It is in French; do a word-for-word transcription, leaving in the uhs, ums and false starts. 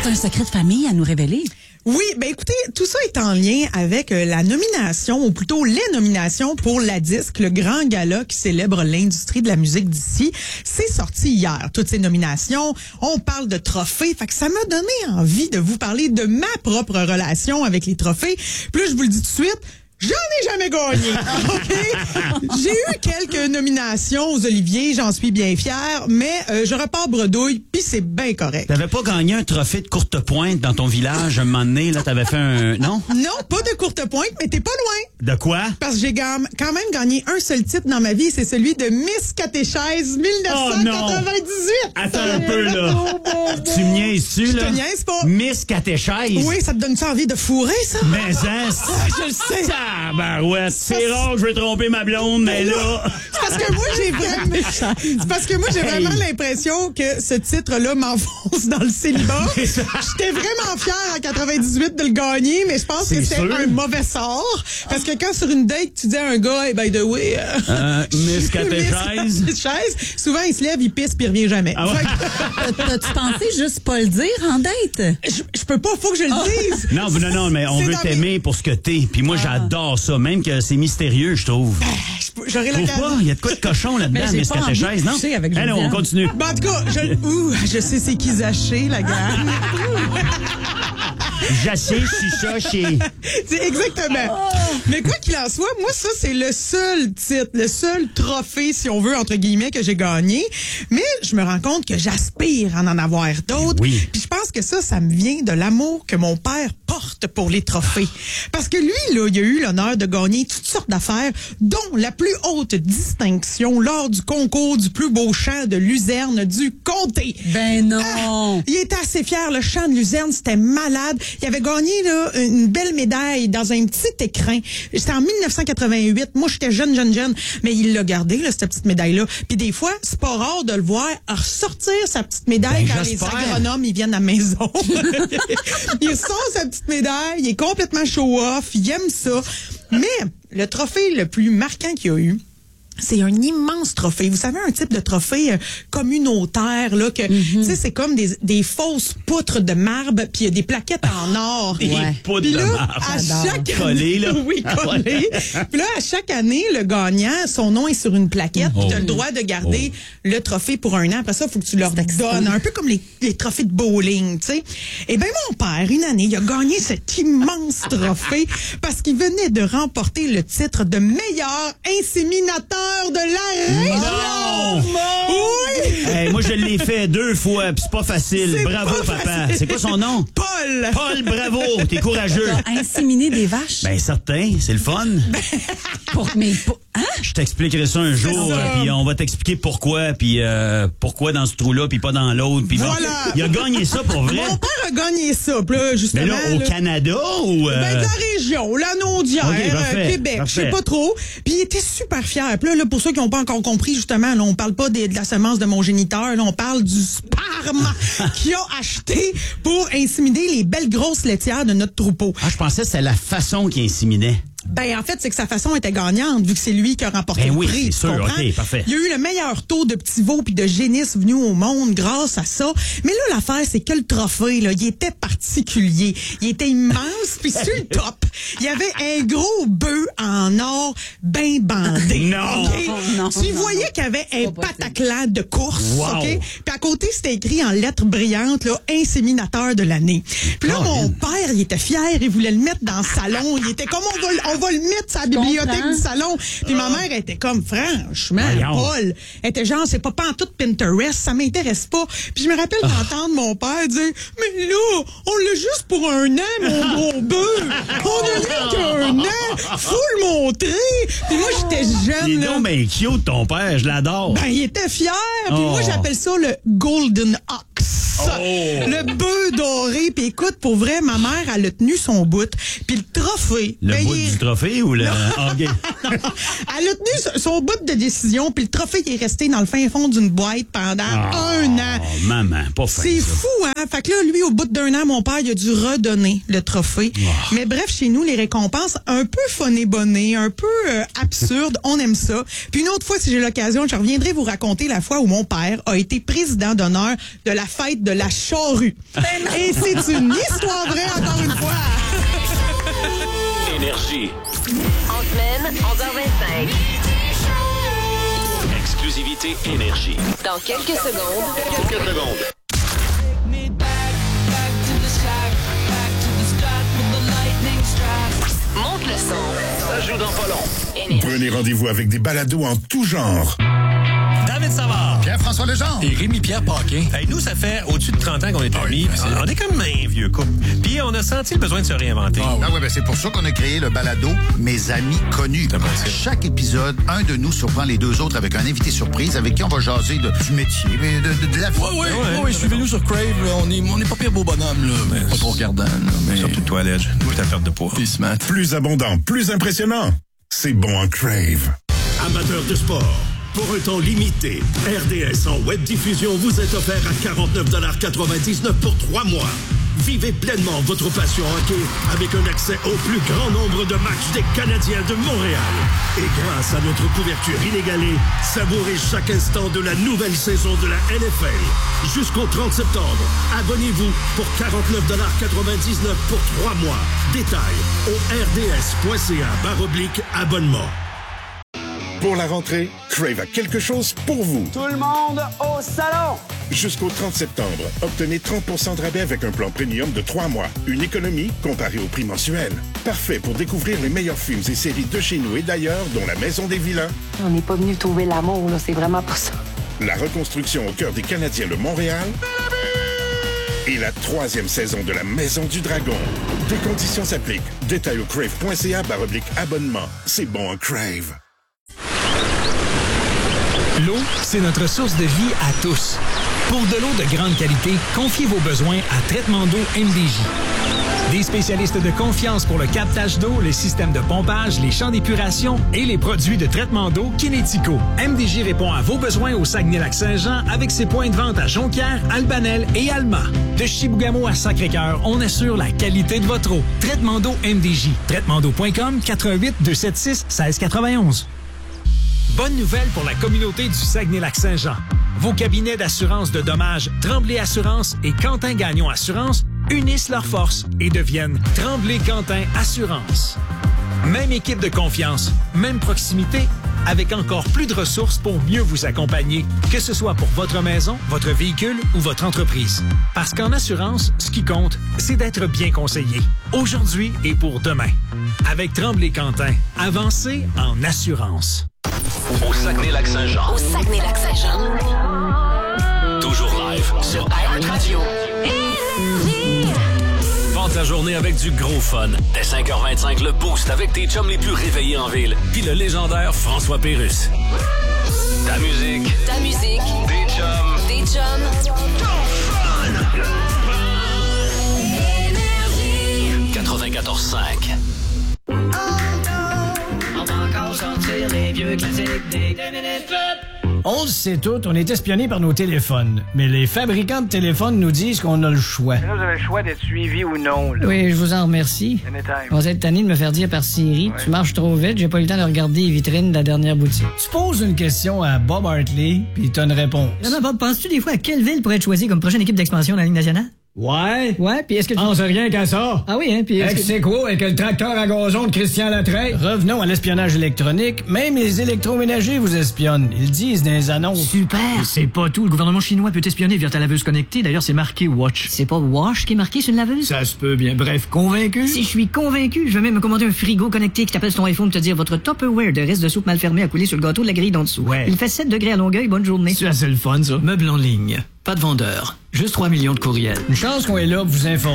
T'as un secret de famille à nous révéler? Oui, ben écoutez, tout ça est en lien avec euh, la nomination, ou plutôt les nominations pour la disque, le grand gala qui célèbre l'industrie de la musique d'ici. C'est sorti hier, toutes ces nominations. On parle de trophées, fait que ça m'a donné envie de vous parler de ma propre relation avec les trophées. Puis là, je vous le dis tout de suite, j'en ai jamais gagné, OK? J'ai eu quelques nominations aux Oliviers, j'en suis bien fière, mais euh, je repars bredouille, puis c'est bien correct. T'avais pas gagné un trophée de courte pointe dans ton village un moment donné, là, t'avais fait un... Non? Non, pas de courte pointe, mais t'es pas loin. De quoi? Parce que j'ai quand même gagné un seul titre dans ma vie, c'est celui de Miss Catéchèse mille neuf cent quatre-vingt-dix-huit. Oh, attends un peu, là. Tu me niaises-tu, là? Je te niaise pas. Miss Catéchèse? Oui, ça te donne-tu envie de fourrer, ça? Mais hein, je le sais. Ah, ben ouais, c'est rare que je vais tromper ma blonde, mais là... C'est parce que moi, j'ai vraiment... C'est parce que moi, j'ai vraiment l'impression que ce titre-là m'enfonce dans le célibat. J'étais vraiment fière en quatre-vingt-dix-huit de le gagner, mais je pense que c'est un mauvais sort. Parce que quand sur une date, tu dis à un gars, hey, by the way... Euh, euh, Miss Catéchèse. Miss Catéchèse. Souvent, il se lève, il pisse, puis il revient jamais. Ah ouais. T'as-tu pensé juste pas le dire en date? Je, je peux pas, faut que je le dise. Non, non, non, mais on veut t'aimer mes... pour ce que t'es. Puis moi, ah. j'adore ça, même que c'est mystérieux, je trouve. Ben, j'aurais la pas, il y a de quoi de cochon là-dedans, Miss Catéchèse, non? Avec Allez, on continue. Ben, en tout cas, je, ouh, je sais c'est qui Zaché, la gang. Jaché, chicha, chez... C'est exactement. Oh. Mais quoi qu'il en soit, moi, ça, c'est le seul titre, le seul trophée, si on veut, entre guillemets, que j'ai gagné. Mais je me rends compte que j'aspire à en avoir d'autres. Oui. Puis je pense que ça, ça me vient de l'amour que mon père porte pour les trophées. Parce que lui, là, il a eu l'honneur de gagner toutes sortes d'affaires, dont la plus haute distinction lors du concours du plus beau chant de Luzerne du comté. Ben non! Ah, il était assez fier, le chant de Luzerne, c'était malade. Il avait gagné là, une belle médaille dans un petit écrin. C'était en mille neuf cent quatre-vingt-huit. Moi, j'étais jeune, jeune, jeune. Mais il l'a gardé, là, cette petite médaille-là. Puis des fois, c'est pas rare de le voir ressortir sa petite médaille ben, quand les agronomes ils viennent à la maison. Il sort sa petite médaille, il est complètement show-off, il aime ça. Mais le trophée le plus marquant qu'il y a eu, c'est un immense trophée. Vous savez, un type de trophée euh, communautaire, là, que, mm-hmm. tu sais, c'est comme des, des fausses poutres de marbre, puis il y a des plaquettes en or. Des ouais. poutres de là, marbre. À chaque collé, là. Oui, collé. Puis là, à chaque année, le gagnant, son nom est sur une plaquette, oh. tu as le droit de garder oh. le trophée pour un an. Après ça, il faut que tu leur donnes. Un peu comme les, les trophées de bowling, tu sais. Eh bien, mon père, une année, il a gagné cet immense trophée parce qu'il venait de remporter le titre de meilleur inséminateur de la région. Non! Oui! Hey, moi, je l'ai fait deux fois, puis c'est pas facile. C'est bravo, pas papa. facile. C'est quoi son nom? Paul! Paul, bravo! T'es courageux. Inséminer des vaches? Ben, certain. C'est le fun. pour, mais pour, hein? Je t'expliquerai ça un jour, puis on va t'expliquer pourquoi, puis euh, pourquoi dans ce trou-là, puis pas dans l'autre. Puis voilà. Bon, il a gagné ça pour vrai. Mon père a gagné ça, puis là, justement. Mais là, au là, Canada ou... Euh... Ben, de la région, la Naudière, okay, euh, Québec, je sais pas trop. Puis il était super fier. Puis là, là, pour ceux qui n'ont pas encore compris, justement, là, on parle pas de, de la semence de mon géniteur, là, on parle du sperme qu'il a acheté pour inséminer les belles grosses laitières de notre troupeau. Ah, je pensais que c'était la façon qu'il inséminait. Ben, en fait, c'est que sa façon était gagnante, vu que c'est lui qui a remporté ben le oui, prix. C'est sûr, ok, parfait. Il y a eu le meilleur taux de petits veaux puis de génisses venus au monde grâce à ça. Mais là, l'affaire, c'est que le trophée, là, il était particulier. Il était immense, puis sur le top, il y avait un gros bœuf en or bien bandé. Non! Okay? Oh, non! Tu voyais qu'il y avait un pataclan de course, wow. OK? Puis à côté, c'était écrit en lettres brillantes, là, inséminateur de l'année. Puis là, oh, mon bien. père, il était fier, il voulait le mettre dans le salon. Il était comme, on va, on va le mettre sur la bibliothèque du salon. Puis ma mère était comme, franchement, Voyons. Paul, elle était genre, c'est pas pantoute Pinterest, ça m'intéresse pas. Puis je me rappelle d'entendre mon père dire, mais là, on l'a juste pour un an, mon gros bœuf. On a rien qu'un an. Faut le montrer. Puis moi, j'étais jeune. Il est donc ben cute, ton père, je l'adore. Ben, il était fier. Puis oh. moi, j'appelle ça le Golden Ox. Oh. Le bœuf doré. Puis écoute, pour vrai, ma mère, elle a tenu son bout. Puis le trophée. Le ben, bout il... du trophée ou le... Okay. Elle a tenu son bout de décision. Puis le trophée qui est resté dans le fin fond d'une boîte pendant oh, un an. Maman, pas fin. C'est ça. fou, hein? Fait que là, lui, au bout d'un an, mon père, il a dû redonner le trophée. Oh. Mais bref, chez nous, les récompenses un peu phoné-bonnées, un peu euh, absurdes, on aime ça. Puis une autre fois, si j'ai l'occasion, je reviendrai vous raconter la fois où mon père a été président d'honneur de la fête de la charrue. Et c'est une histoire vraie, encore une fois. Énergie. En semaine, onze heures vingt-cinq. Exclusivité Énergie. Dans quelques secondes. Quelques secondes. Monte le son. Ça joue dans pas long. Prenez rendez-vous avec des balados en tout genre. David Savard, Pierre-François Legendre. et Rémi-Pierre Paquin. Hey, nous, ça fait au-dessus de trente ans qu'on est amis. Puis c'est- on est comme un vieux couple. Puis on a senti le besoin de se réinventer. Ah ouais, ben c'est pour ça qu'on a créé le balado Mes amis connus. C'est bon, c'est- Chaque épisode, un de nous surprend les deux autres avec un invité surprise avec qui on va jaser de, du métier, mais de, de, de la vie. Ouais, ouais, ouais, ouais, suivez-nous sur Crave, là. On est, on est pas pire beau bonhomme, là. Mais pas trop regardant, là. Mais... Surtout toi, Ledge, depuis ta perte de poids. Peace, Matt. Plus abondant, plus impressionnant. C'est bon en Crave. Amateurs de sport, pour un temps limité, R D S en web diffusion vous est offert à quarante-neuf quatre-vingt-dix-neuf pour trois mois. Vivez pleinement votre passion hockey avec un accès au plus grand nombre de matchs des Canadiens de Montréal. Et grâce à notre couverture inégalée, savourez chaque instant de la nouvelle saison de la N F L. Jusqu'au trente septembre, abonnez-vous pour quarante-neuf quatre-vingt-dix-neuf pour trois mois. Détails au r d s point c a barre oblique abonnement. Pour la rentrée, Crave a quelque chose pour vous. Tout le monde au salon! Jusqu'au trente septembre, obtenez trente pour cent de rabais avec un plan premium de trois mois. Une économie comparée au prix mensuel. Parfait pour découvrir les meilleurs films et séries de chez nous et d'ailleurs, dont La Maison des Vilains. On n'est pas venu trouver l'amour, là. C'est vraiment pas ça. La reconstruction au cœur des Canadiens de Montréal. Et la troisième saison de La Maison du Dragon. Des conditions s'appliquent. Détail au crave point c a barre oblique abonnement. C'est bon en Crave. L'eau, c'est notre source de vie à tous. Pour de l'eau de grande qualité, confiez vos besoins à Traitement d'eau M D J. Des spécialistes de confiance pour le captage d'eau, les systèmes de pompage, les champs d'épuration et les produits de traitement d'eau Kinético. M D J répond à vos besoins au Saguenay-Lac-Saint-Jean avec ses points de vente à Jonquière, Albanel et Alma. De Chibougamau à Sacré-Cœur, on assure la qualité de votre eau. Traitement d'eau M D J. traitement d'eau point com, quatre un huit, deux sept six, un six neuf un. Bonne nouvelle pour la communauté du Saguenay-Lac-Saint-Jean. Vos cabinets d'assurance de dommages Tremblay Assurance et Quentin Gagnon Assurance unissent leurs forces et deviennent Tremblay Quentin Assurance. Même équipe de confiance, même proximité, avec encore plus de ressources pour mieux vous accompagner, que ce soit pour votre maison, votre véhicule ou votre entreprise. Parce qu'en assurance, ce qui compte, c'est d'être bien conseillé, aujourd'hui et pour demain. Avec Tremblay Quentin, avancez en assurance. Au Saguenay-Lac-Saint-Jean. Au Saguenay-Lac-Saint-Jean. Toujours live sur iHeartRadio. Vente la journée avec du gros fun. Dès cinq heures vingt-cinq, le Boost avec tes chums les plus réveillés en ville. Puis le légendaire François Pérusse. Ta musique. Ta musique. Des chums. Des chums. quatre-vingt-quatorze cinq. On le sait tout, on est espionné par nos téléphones. Mais les fabricants de téléphones nous disent qu'on a le choix. Là, vous avez le choix d'être suivi ou non. Là. Oui, je vous en remercie. Anytime. On va être tanné de me faire dire par Siri, Ouais. tu marches trop vite, j'ai pas eu le temps de regarder les vitrines de la dernière boutique. Tu poses une question à Bob Hartley, puis t'as une réponse. Vraiment, Bob, penses-tu des fois à quelle ville pourrait être choisie comme prochaine équipe d'expansion de la Ligue nationale? Ouais. Ouais, puis est-ce que tu... Pense rien qu'à ça. Ah oui, hein, puis est-ce que... C'est quoi avec le tracteur à gazon de Christian Latreille? Revenons à l'espionnage électronique. Même les électroménagers vous espionnent. Ils disent dans les annonces. Super! C'est pas tout. Le gouvernement chinois peut espionner via ta laveuse connectée. D'ailleurs, c'est marqué Watch. C'est pas Wash qui est marqué sur une laveuse? Ça se peut bien. Bref, convaincu? Si je suis convaincu, je vais même me commander un frigo connecté qui t'appelle sur ton iPhone pour te dire votre Tupperware de reste de soupe mal fermé a coulé sur le gâteau de la grille d'en dessous. Ouais. Il fait sept degrés à Longueuil. Bonne journée. C'est assez le fun, ça. Meuble en ligne. Pas de vendeur. Juste trois millions de courriels. Une chance qu'on est là pour vous informer.